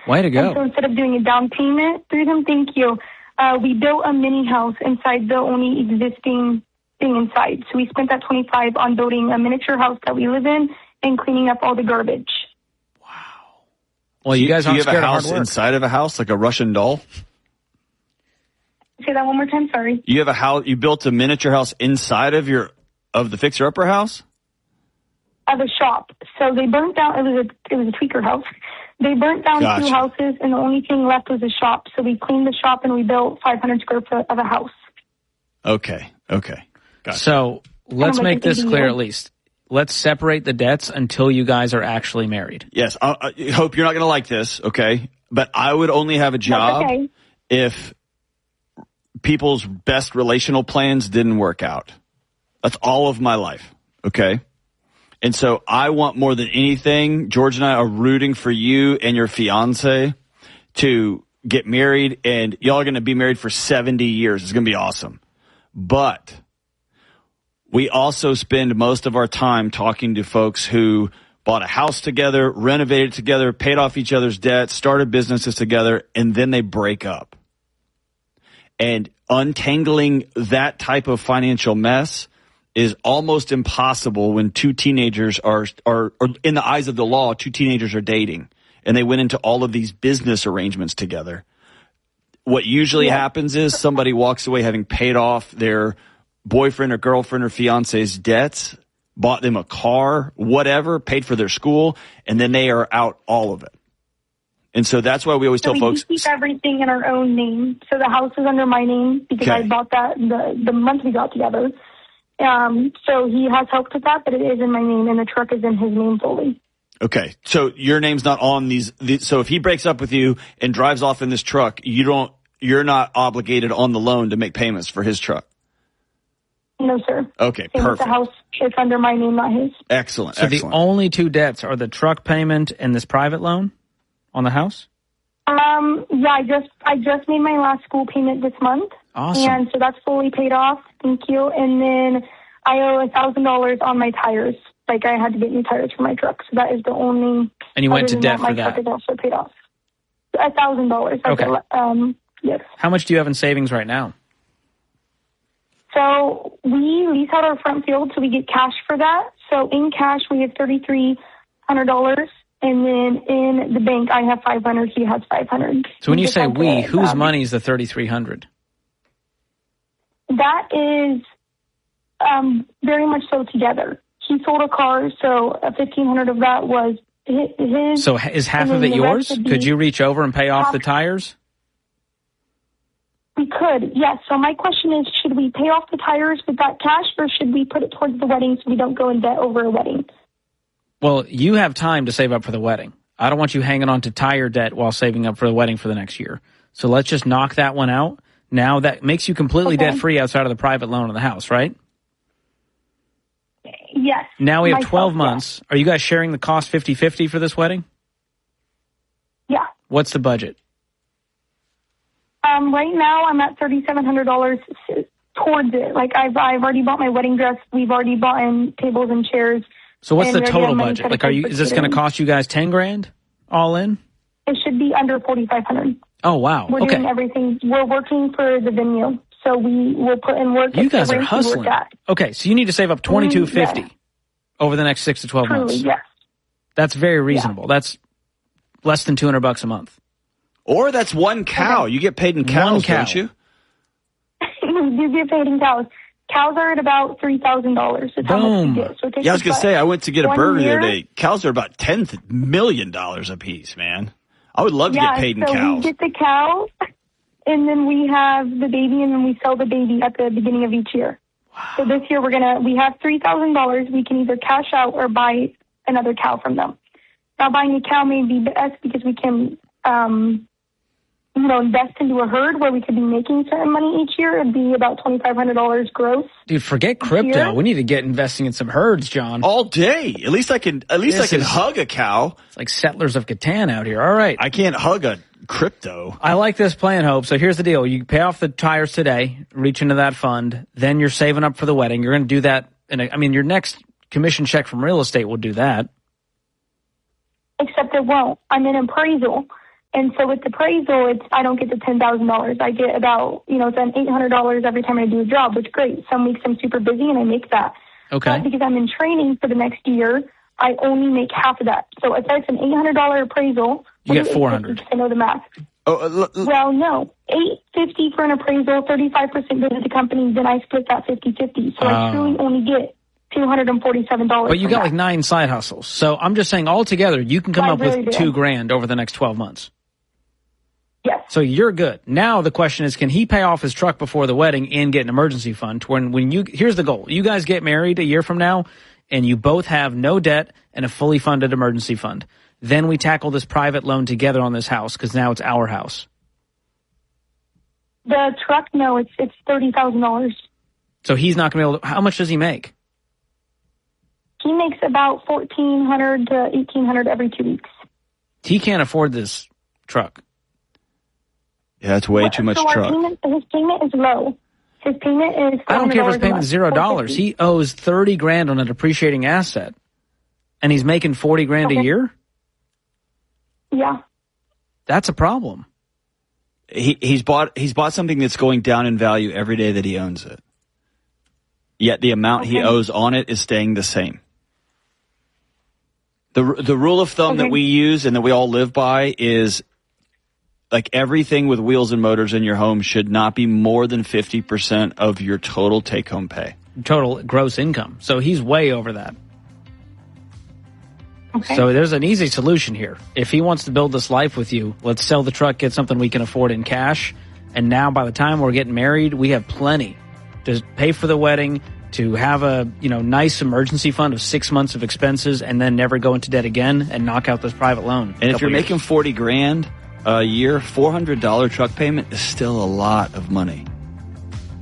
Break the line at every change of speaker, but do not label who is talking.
Way to go.
And so instead of doing a down payment through them, thank you, we built a mini house inside the only existing thing inside. So we spent that $25 on building a miniature house that we live in and cleaning up all the garbage.
Wow. Well, you guys aren't scared of hard work.
Do you have a house inside of a house, like a Russian doll?
Say that one more time, sorry.
You have a house, you built a miniature house inside of the Fixer Upper house?
Of a shop. So they burnt down, it was a tweaker house. They burnt down
Gotcha.
2 houses, and the only thing left was a shop. So we cleaned the shop, and we built 500 square foot of a house.
Okay. Gotcha.
So let's make this clear at least. Let's separate the debts until you guys are actually married.
Yes, I hope you're not going to like this, okay? But I would only have a job if people's best relational plans didn't work out. That's all of my life, okay? And so I want more than anything, George and I are rooting for you and your fiance to get married, and y'all are going to be married for 70 years. It's going to be awesome. But we also spend most of our time talking to folks who bought a house together, renovated together, paid off each other's debts, started businesses together, and then they break up. And untangling that type of financial mess is almost impossible when 2 teenagers are in the eyes of the law, 2 teenagers are dating, and they went into all of these business arrangements together. What usually happens is somebody walks away having paid off their boyfriend or girlfriend or fiance's debts, bought them a car, whatever, paid for their school, and then they are out all of it. And so that's why we always tell folks.
We keep everything in our own name. So the house is under my name because I bought that the month we got together. So he has helped with that, but it is in my name, and the truck is in his name fully.
Okay. So your name's not on these. So if he breaks up with you and drives off in this truck, you're not obligated on the loan to make payments for his truck.
No, sir.
Okay,
Same
perfect.
with the house, it's under my name, not his.
Excellent.
So the only 2 debts are the truck payment and this private loan on the house?
Yeah, I just made my last school payment this month.
Awesome.
And so that's fully paid off. Thank you. And then I owe $1,000 on my tires. Like I had to get new tires for my truck. So that is the only.
And you went to debt for that.
My truck is also paid off. $1,000.
Okay.
Yes.
How much do you have in savings right now?
So we lease out our front field, so we get cash for that. So in cash, we have $3,300. And then in the bank, I have $500. He has $500.
So when you say we, whose money is the $3,300?
That is very much so together. He sold a car, so $1,500 of that was his.
So is half of it yours? Could you reach over and pay off the tires?
We could, yes. So my question is, should we pay off the tires with that cash, or should we put it towards the wedding so we don't go in debt over a wedding?
Well, you have time to save up for the wedding. I don't want you hanging on to tire debt while saving up for the wedding for the next year. So let's just knock that one out. Now that makes you completely debt-free outside of the private loan on the house, right?
Yes.
Now we have 12 months. Are you guys sharing the cost 50-50 for this wedding?
Yeah.
What's the budget?
Right now I'm at $3,700 towards it. Like I've already bought my wedding dress. We've already bought in tables and chairs.
So what's the total budget? Like, is this going to cost you guys $10,000 all in?
It should be under $4,500.
Oh wow!
We're doing everything. We're working for the venue, so we will put in work.
You guys are hustling. Okay, so you need to save up $2,250 over the next 6 to 12 months.
Yes.
That's very reasonable. That's less than $200 a month.
Or that's one cow. You get paid in cows, don't you?
You get paid in cows. Cows are at about $3,000.
Boom.
So
I was going to say, I went to get a burger the other day. Cows are about $10 million a piece, man. I would love to get paid in cows.
So we get the cow, and then we have the baby, and then we sell the baby at the beginning of each year. Wow. So this year we have $3,000. We can either cash out or buy another cow from them. Now buying a cow may be best because we can, invest into a herd where we could be making certain money each year. It'd be about $2,500 gross.
Dude, forget crypto. We need to get investing in some herds, John.
All day. At least I can hug a cow.
It's like Settlers of Catan out here. All right.
I can't hug a crypto.
I like this plan, Hope. So here's the deal. You pay off the tires today, reach into that fund, then you're saving up for the wedding. You're going to do that. Your next commission check from real estate will do that.
Except it won't. I'm in appraisal. And so with the appraisal, I don't get the $10,000. I get about, it's an $800 every time I do a job, which is great. Some weeks I'm super busy and I make that.
Okay.
But because I'm in training for the next year, I only make half of that. So if that's an $800 appraisal,
you get $400.
I know the math. Well, no, $850 for an appraisal, 35% goes to the company, then I split that 50-50. So I truly only get $247.
But you got like 9 side hustles. So I'm just saying altogether, you can come up with $2,000 over the next 12 months.
Yes.
So you're good. Now the question is, can he pay off his truck before the wedding and get an emergency fund? Here's the goal. You guys get married a year from now and you both have no debt and a fully funded emergency fund. Then we tackle this private loan together on this house because now it's our house.
The truck, no, it's $30,000.
So he's not going to be able to, how much does he make?
He makes about $1,400 to $1,800 every 2 weeks.
He can't afford this truck.
Yeah, it's way too much truck.
His payment is low. His payment is $400.
I don't care if his payment is $0. He owes $30,000 on a depreciating asset. And he's making $40,000 a year?
Yeah.
That's a problem.
He's bought something that's going down in value every day that he owns it. Yet the amount he owes on it is staying the same. The rule of thumb that we use and that we all live by is like everything with wheels and motors in your home should not be more than 50% of your total take-home pay.
Total gross income. So he's way over that.
Okay.
So there's an easy solution here. If he wants to build this life with you, let's sell the truck, get something we can afford in cash. And now by the time we're getting married, we have plenty to pay for the wedding, to have a nice emergency fund of 6 months of expenses, and then never go into debt again and knock out this private loan.
And if you're making $40,000 a year, $400 truck payment is still a lot of money.